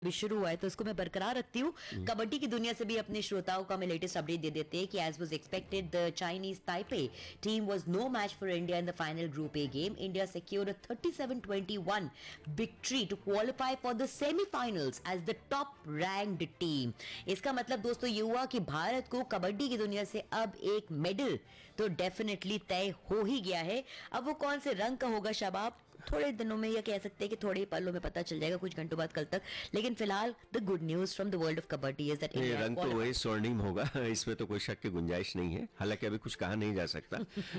भी शुरू हुआ है तो उसको मैं बरकरार रखती हूँ। कबड्डी की दुनिया से भी अपने श्रोताओं का मैं लेटेस्ट अपडेट दे देते हैं कि as was expected the Chinese Taipei team was no match for India in the final group A game. India secured a 37-21 victory to qualify for the semi-finals as the top ranked team। इसका मतलब दोस्तों ये हुआ कि भारत को कबड्डी की दुनिया से अब एक मेडल तो डेफिनेटली तय हो ही गया है। अब वो कौन से रंग का होगा शबाब, थोड़े दिनों में, या कह सकते हैं कि थोड़े ही पलों में पता चल जाएगा, कुछ घंटों बाद कल तक। लेकिन फिलहाल the good news from the world of kabaddi is that ये इंडिया रंग तो वही स्वर्णिम होगा। इसमें तो कोई शक की गुंजाइश नहीं है। हालांकि अभी कुछ कहा नहीं जा सकता।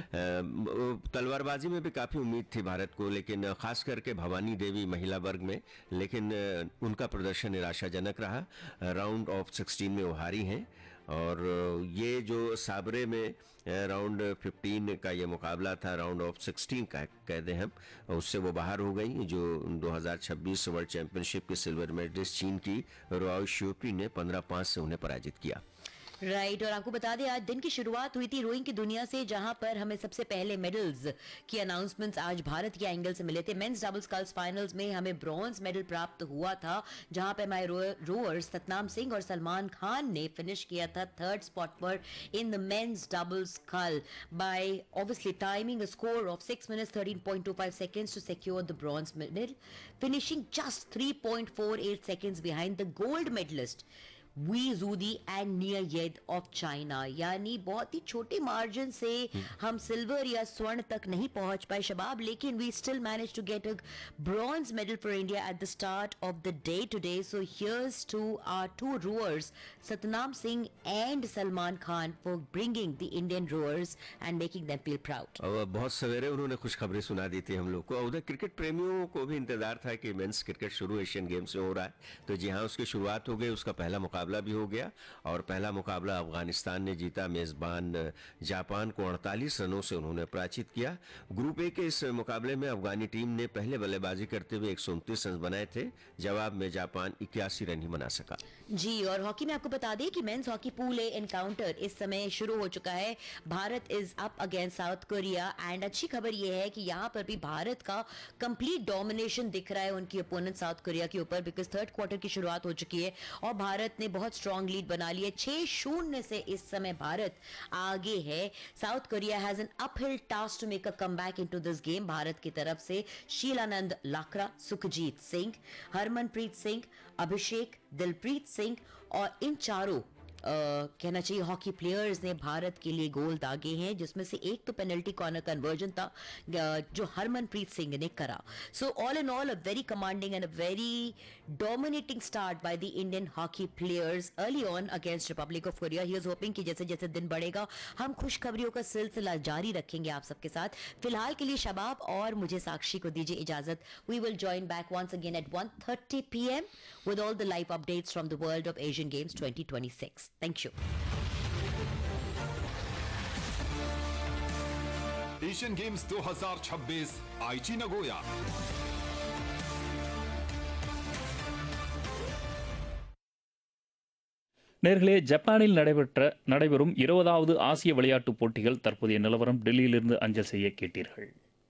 तलवारबाजी में भी काफी उम्मीद थी भारत को, लेकिन खास करके भवानी देवी महिला वर्ग में, लेकिन उनका प्रदर्शन निराशाजनक रहा। राउंड ऑफ 16 में वो हारी हैं। और ये जो साबरे में राउंड 15 का ये मुकाबला था, राउंड ऑफ 16 का कह दें हम, उससे वो बाहर हो गई। जो 2026 वर्ल्ड चैंपियनशिप के सिल्वर मेडलिस्ट चीन की रुआओ शियोपी ने 15-5 से उन्हें पराजित किया। राइट। और आपको बता दें आज दिन की शुरुआत हुई थी रोइंग की दुनिया से, जहां पर हमें सबसे पहले मेडल्स की अनाउंसमेंट्स आज भारत के एंगल से मिले थे। मेंस डबल्स स्कल्स फाइनल्स में हमें ब्रॉन्ज मेडल प्राप्त हुआ था, जहां पर हमारे रोअर्स सतनाम सिंह और सलमान खान ने फिनिश किया था थर्ड स्पॉट पर in the men's doubles school bye obviously timing a score of 6 minutes 13.25 seconds to secure the bronze medal, finishing just 3.48 seconds behind the gold medalist we Judi and near येद of China. यानी बहुत ही छोटे margin से हम silver या स्वर्ण तक नहीं पहुंच पाए शबाब, लेकिन we still manage to get a bronze medal for India at the start of the day today. So here's to our to roars Satnam Singh and Salman Khan for bringing the Indian roars and making them feel proud. और बहुत सवेरे उन्होंने खुशखबरी सुना दी थी हम लोग को। उधर क्रिकेट प्रेमियों को भी इंतजार था कि मेंस क्रिकेट शुरू एशियन गेम्स में हो रहा है, तो जी हाँ, उसकी शुरुआत हो गई। उसका पहला मुकाबला भी हो गया और पहला मुकाबला अफगानिस्तान ने जीता। मेजबान जापान को 48 रनों से उन्होंने पराजित किया। ग्रुप ए के इस मुकाबले में अफगानी टीम ने पहले बल्लेबाजी करते हुए 129 रन बनाए थे। जवाब में जापान 81 रन ही बना सका। जी, और हॉकी में आपको बता दें कि men's hockey pool A encounter इस समय शुरू हो चुका है। Bharat is up against south Korea and अच्छी खबर यह है कि यहाँ पर भी भारत का कंप्लीट डोमिनेशन दिख रहा है उनकी अपोनेंट साउथ कोरिया के ऊपर, बिकॉज थर्ड क्वार्टर की शुरुआत हो चुकी है और भारत ने बहुत स्ट्रॉन्ग लीड बना ली है। 6-0 से इस समय भारत आगे है। South Korea has an uphill task to make a comeback into this game. Bharat की तरफ से शीलानंद लाकरा, सुखजीत सिंह, हरमनप्रीत सिंह, अभिषेक, दिलप्रीत सिंह और इन चारों कहना चाहिए हॉकी प्लेयर्स ने भारत के लिए गोल दागे हैं, जिसमें से एक तो पेनल्टी कॉर्नर कन्वर्जन था जो हरमनप्रीत सिंह ने करा। So all in all a very commanding and a very dominating start by the Indian hockey players early on against Republic of Korea. He is hoping कि जैसे जैसे दिन बढ़ेगा हम खुशखबरियों का सिलसिला जारी रखेंगे आप सबके साथ। फिलहाल के लिए शबाब और मुझे साक्षी को दीजिए इजाजत। We will join back once again eight 1:30 PM with all the live updates from the world of Asian Games 2026. Thank you. Asian games 2026 आईची नगोया। நேர்களே, ஜப்பானில் நடைபெறும் 20வது ஆசிய விளையாட்டுப் போட்டிகள் தற்போதைய நிலவரம் டெல்லியிலிருந்து அஞ்சல் செய்ய கேட்டீர்கள்.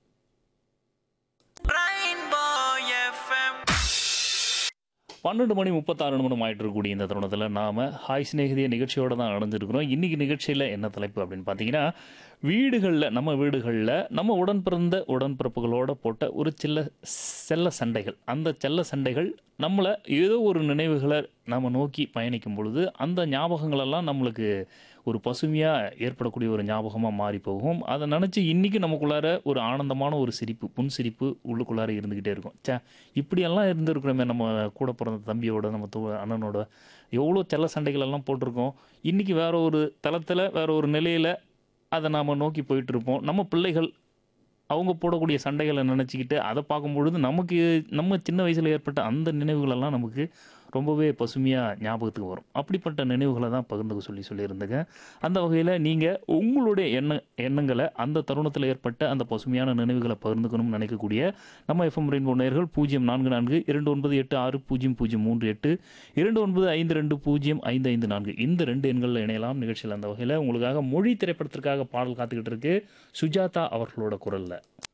12:36 ஆயிட்டு இருக்கக்கூடிய இந்த தருணத்தில் நாம் ஹாய் சிநேகிதிய நிகழ்ச்சியோடு தான் அடைஞ்சிருக்கிறோம். இன்றைக்கி நிகழ்ச்சியில் என்ன தலைப்பு அப்படின்னு பார்த்தீங்கன்னா, நம்ம வீடுகளில் நம்ம உடன்பிறப்புகளோடு போட்ட ஒரு செல்ல சண்டைகள். அந்த செல்ல சண்டைகள் நம்மளை ஏதோ ஒரு நினைவுகளை நம்ம நோக்கி பயணிக்கும் பொழுது அந்த ஞாபகங்களெல்லாம் நம்மளுக்கு ஒரு பசுமையாக ஏற்படக்கூடிய ஒரு ஞாபகமாக மாறி போகும். அதை நினச்சி இன்றைக்கி நமக்குள்ளார ஒரு ஆனந்தமான ஒரு சிரிப்பு, புன்சிரிப்பு உள்ளுக்குள்ளார இருந்துக்கிட்டே இருக்கும். இப்படியெல்லாம் இருந்திருக்கிறோமே, நம்ம கூட பிறந்த தம்பியோட, நம்ம அண்ணனோட எவ்வளோ செல்ல சண்டைகளெல்லாம் போட்டிருக்கோம். இன்றைக்கி வேறு ஒரு தளத்தில், வேறு ஒரு நிலையில் அதை நாம் நோக்கி போயிட்டுருப்போம். நம்ம பிள்ளைகள் அவங்க போடக்கூடிய சண்டைகளை நினச்சிக்கிட்டு அதை பார்க்கும்பொழுது நமக்கு நம்ம சின்ன வயசில் ஏற்பட்ட அந்த நினைவுகளெல்லாம் நமக்கு ரொம்பவே பசுமையாக ஞாபகத்துக்கு வரும். அப்படிப்பட்ட நினைவுகளை தான் பகிர்ந்துக்க சொல்லியிருந்தேங்க. அந்த வகையில் நீங்கள் உங்களுடைய எண்ணங்களை அந்த தருணத்தில் ஏற்பட்ட அந்த பசுமையான நினைவுகளை பகிர்ந்துக்கணும்னு நினைக்கக்கூடிய நம்ம எஃப்எம் ரெயின்போ நேயர்கள் 044229600338 2952055554 இந்த 2 எண்களில் இணையலாம் நிகழ்ச்சியில். அந்த வகையில் உங்களுக்காக மொழி திரைப்படத்திற்காக பாடல் காத்துக்கிட்டு இருக்கு, சுஜாதா அவர்களோட குரலில்.